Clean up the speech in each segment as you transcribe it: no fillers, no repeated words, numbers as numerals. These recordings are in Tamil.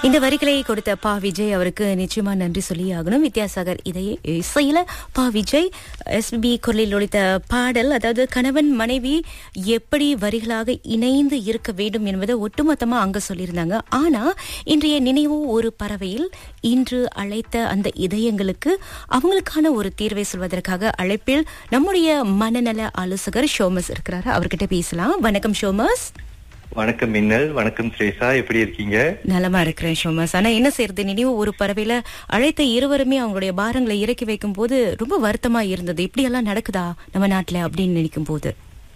இந்த வரிகளை கொடுத்த பா விஜய் அவருக்கு நிச்சயமா நன்றி சொல்லி ஆகணும். வித்யாசாகர் இசையில பா விஜய் எஸ்பிபி குரலில் ஒலித்த பாடல், அதாவது கணவன் மனைவி எப்படி வரிகளாக இணைந்து இருக்க வேண்டும் என்பதை ஒட்டுமொத்தமா அங்க சொல்லியிருந்தாங்க. ஆனா இன்றைய நினைவு ஒரு பறவையில் இன்று அழைத்த அந்த இதயங்களுக்கு அவங்களுக்கான ஒரு தீர்வை சொல்வதற்காக அழைப்பில் நம்முடைய மனநல ஆலோசகர் ஷோமஸ் இருக்கிறாரு. அவர்கிட்ட பேசலாம். வணக்கம் ஷோமஸ். வணக்கம் மின்னல். வணக்கம் ஸ்ரேஷா, எப்படி இருக்கீங்க? நலமா இருக்கிறேன் ஷோமஸ். ஆனா என்ன செய்யறது, நினைவு ஒரு பறவையில அழைத்த இருவருமே அவங்களுடைய பாரங்களை இறக்கி வைக்கும் போது ரொம்ப வருத்தமா இருந்தது. இப்படி எல்லாம் நடக்குதா நம்ம நாட்டுல அப்படின்னு நினைக்கும் போது.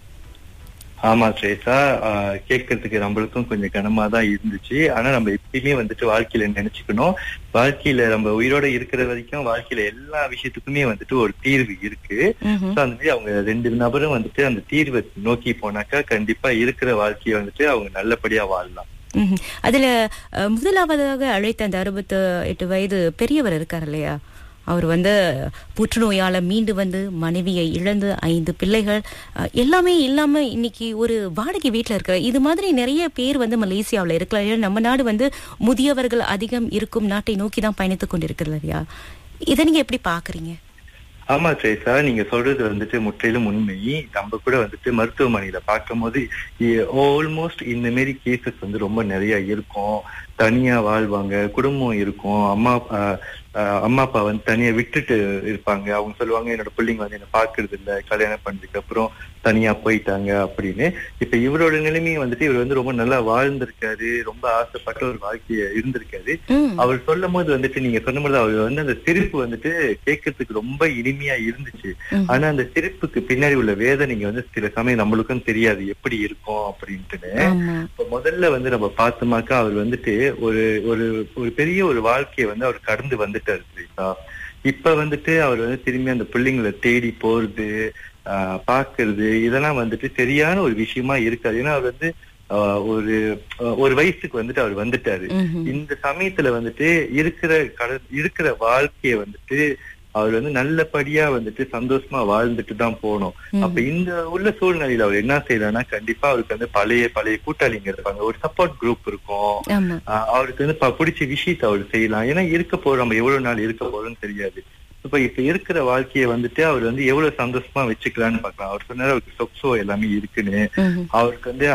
ஆமா ஸ்ரேஷா, கேட்கறதுக்கு நம்மளுக்கும் கொஞ்சம் கனமா தான் இருந்துச்சு. ஆனா நம்ம எப்பயுமே வாழ்க்கையில நினைச்சுக்கணும், வாழ்க்கையில நம்ம உயிரோட இருக்கிற வரைக்கும் வாழ்க்கையில எல்லா விஷயத்துக்குமே ஒரு தீர்வு இருக்கு. அந்த மாதிரி அவங்க ரெண்டு நபரும் அந்த தீர்வை நோக்கி போனாக்கா கண்டிப்பா இருக்கிற வாழ்க்கைய அவங்க நல்லபடியா வாழலாம். அதுல முதலாவதாக அழைத்த அந்த 68 வயது பெரியவர் இருக்காரு இல்லையா, அவர் புற்றுநோயால மீண்டு மனைவியை இழந்து 5 பிள்ளைகள் எல்லாமே இல்லாம இன்னைக்கு ஒரு வாடகை வீட்டுல இருக்கிற இது மாதிரி நிறைய பேர் மலேசியாவில் இருக்கலாம். நம்ம நாடு முதியவர்கள் அதிகம் இருக்கும் நாட்டை நோக்கி தான் பயணித்துக் கொண்டிருக்கிறது இல்லையா? இதை நீங்க எப்படி பாக்குறீங்க? ஆமா ஸ்ரேஷா, நீங்க சொல்றது முற்றிலும் உண்மை. நம்ம கூட மருத்துவமனையில பார்க்கும் போது ஆல்மோஸ்ட் இந்த மாரி கேசஸ் ரொம்ப நிறைய இருக்கும். தனியா வாழ்வாங்க, குடும்பம் இருக்கும், அம்மா அப்பா தனியா விட்டுட்டு இருப்பாங்க. அவங்க சொல்லுவாங்க, என்னோட பிள்ளைங்க என்ன பாக்குறது இல்ல, கல்யாணம் பண்ணதுக்கு அப்புறம் தனியா போயிட்டாங்க அப்படின்னு. இப்ப இவரோட நிலைமையும் இவர் ரொம்ப நல்லா வாழ்ந்திருக்காரு, ரொம்ப ஆசைப்பட்ட ஒரு வாழ்க்கைய இருந்திருக்காரு. அவர் சொல்லும் போது நீங்க சொன்ன மாதிரி அவர் அந்த சிரிப்பு கேட்கறதுக்கு ரொம்ப இனிமையா இருந்துச்சு. ஆனா அந்த சிரிப்புக்கு பின்னாடி உள்ள வேதனைங்க சில சமயம் நம்மளுக்கும் தெரியாது எப்படி இருக்கும் அப்படின்ட்டு. இப்ப முதல்ல நம்ம பார்த்தோமாக்கா அவர் ஒரு ஒரு ஒரு பெரிய ஒரு வாழ்க்கையை அவர் கடந்து வந்துட்டாரு. இப்ப அவர் திரும்பி அந்த பிள்ளைங்களை தேடி போறது, பாக்குறது, இதெல்லாம் சரியான ஒரு விஷயமா இருக்காது. ஏன்னா அவர் ஒரு வயசுக்கு அவர் வந்துட்டாரு. இந்த சமயத்துல இருக்கிற வாழ்க்கைய அவர் நல்லபடியா சந்தோஷமா வாழ்ந்துட்டு தான் போனோம். அப்ப இந்த உள்ள சூழ்நிலையில அவர் என்ன செய்யறாருன்னா, கண்டிப்பா அவருக்கு பழைய கூட்டாளிங்க இருப்பாங்க, ஒரு சப்போர்ட் குரூப் இருக்கும். அவருக்கு பிடிச்ச விஷயத்த அவர் செய்யலாம். ஏன்னா நம்ம எவ்வளவு நாள் இருக்க போறோம்னு தெரியாது. இப்ப இருக்கிற வாழ்க்கைய அவர் எவ்வளவு சந்தோஷமா வச்சுக்கலான்னு பாக்கலாம். அவர் சொன்னாரு அவருக்கு சொக்ஸோ எல்லாமே இருக்குன்னு. அவருக்கு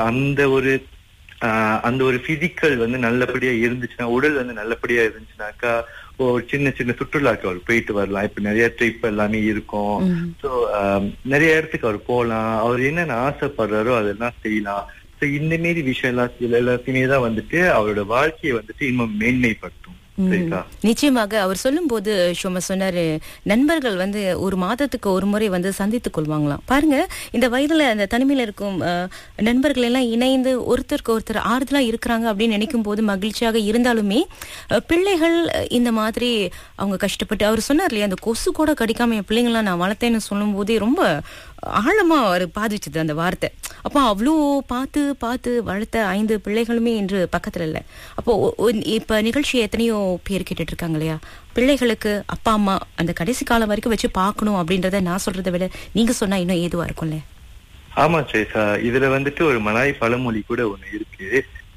அந்த ஒரு பிசிக்கல் நல்லபடியா இருந்துச்சுன்னா, உடல் நல்லபடியா இருந்துச்சுனாக்கா ஒரு சின்ன சின்ன சுற்றுலாக்கு அவர் போயிட்டு வரலாம். இப்ப நிறைய ட்ரிப் எல்லாமே இருக்கும். சோ நிறைய இடத்துக்கு அவர் போலாம். அவர் என்னென்ன ஆசைப்படுறாரோ அதெல்லாம் செய்யலாம். சோ இந்த மாரி விஷயம் எல்லாத்தையுமே தான் அவரோட வாழ்க்கையை இன்னும் மேன்மைப்படுத்தும். நிச்சயமாக. அவர் சொல்லும் போது சொன்னாரு, நண்பர்கள் ஒரு மாதத்துக்கு ஒரு முறை சந்தித்துக் கொள்வாங்களாம். பாருங்க, இந்த வயதுல அந்த தனிமையில இருக்கும் நண்பர்கள் எல்லாம் இணைந்து ஒருத்தருக்கு ஒருத்தர் ஆறுதலா இருக்கிறாங்க அப்படின்னு நினைக்கும் போது மகிழ்ச்சியாக இருந்தாலுமே, பிள்ளைகள் இந்த மாதிரி அவங்க கஷ்டப்பட்டு, அவர் சொன்னார் இல்லையா, அந்த கொசு கூட கடிக்காம என் பிள்ளைங்களாம் நான் வளர்த்தேன்னு சொல்லும் போதே ரொம்ப ஆழமா அவர் பாதிச்சது அந்த வார்த்தை. அப்போ அவ்வளோ பார்த்து பார்த்து வளர்த்த 5 பிள்ளைகளுமே இன்று பக்கத்துல இல்லை. அப்போ இப்ப நிகழ்ச்சி எத்தனையோ பேர் கேட்டுட்டு இருக்காங்க இல்லையா, பிள்ளைகளுக்கு அப்பா அம்மா அந்த கடைசி காலம் வரைக்கும் வச்சு பார்க்கணும் அப்படின்றத நான் சொல்றதை விட நீங்க சொன்னா இன்னும் ஏதுவா இருக்கும்ல. ஆமா சேஷா, இதுல ஒரு மலாய் பழமொழி கூட ஒண்ணு இருக்கு.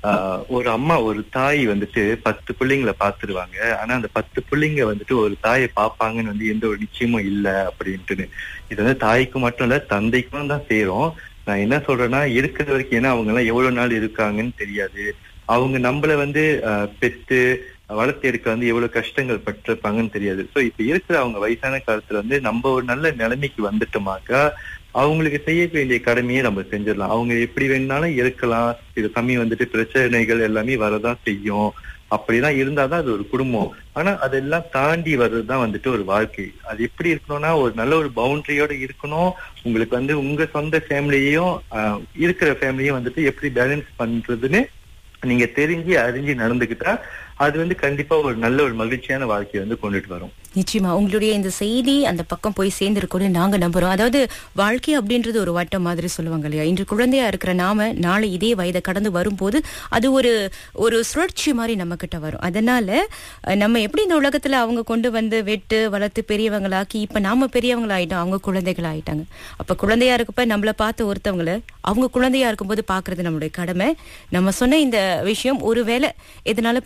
ஒரு அம்மா ஒரு தாய் 10 பிள்ளைங்களை பாத்துருவாங்க. ஆனா அந்த 10 பிள்ளைங்க ஒரு தாயை பாப்பாங்கன்னு எந்த ஒரு நிச்சயமும் இல்ல அப்படின்ட்டு. இது தாய்க்கு மட்டும் இல்ல, தந்தைக்கும் தான் சேரும். நான் என்ன சொல்றேன்னா, இருக்கிற வரைக்கும், ஏன்னா அவங்க எல்லாம் எவ்வளவு நாள் இருக்காங்கன்னு தெரியாது. அவங்க நம்மள பெத்து வளர்த்து எடுக்க எவ்வளவு கஷ்டங்கள் பட்டிருப்பாங்கன்னு தெரியாது. சோ இப்ப இருக்கிற அவங்க வயசான காலத்துல நம்ம ஒரு நல்ல நிலைமைக்கு வந்துட்டோமாக்கா அவங்களுக்கு செய்ய வேண்டிய கடமையை நம்ம செஞ்சிடலாம். அவங்க எப்படி வேணாலும் இருக்கலாம். சில சமயம் பிரச்சனைகள் எல்லாமே வரதான் செய்யும். அப்படிதான் இருந்தாதான் அது ஒரு குடும்பம். ஆனா அதெல்லாம் தாண்டி வர்றதுதான் ஒரு வாழ்க்கை. அது எப்படி இருக்கணும்னா, ஒரு நல்ல ஒரு பவுண்டரியோட இருக்கணும். உங்களுக்கு உங்க சொந்த ஃபேமிலியையும் இருக்கிற ஃபேமிலியும் எப்படி பேலன்ஸ் பண்றதுன்னு நீங்க தெரிஞ்சு அறிஞ்சு நடந்துக்கிட்டா அது கண்டிப்பா ஒரு நல்ல ஒரு மகிழ்ச்சியான வாழ்க்கையை கொண்டுட்டு வரும். நிச்சயமா உங்களுடைய இந்த செய்தி அந்த பக்கம் போய் சேர்ந்திருக்கோன்னு நாங்க நம்புறோம். அதாவது வாழ்க்கை அப்படின்றது ஒரு வட்டம் மாதிரி சொல்லுவாங்க இல்லையா. இன்று குழந்தையா இருக்கிற நாம நாளை இதே வயதை கடந்து வரும்போது அது ஒரு சுழற்சி மாதிரி நம்ம கிட்ட வரும். அதனால நம்ம எப்படி இந்த உலகத்துல அவங்க கொண்டு வெட்டு வளர்த்து பெரியவங்களாக்கி இப்ப நாம பெரியவங்களாயிட்டோம், அவங்க குழந்தைகள் ஆயிட்டாங்க. அப்ப குழந்தையா இருக்கப்ப நம்மள பார்த்து ஒருத்தவங்களை அவங்க குழந்தையா இருக்கும்போது பாக்குறது நம்மளுடைய கடமை. நம்ம சொன்ன இந்த விஷயம் ஒருவேளை இதனால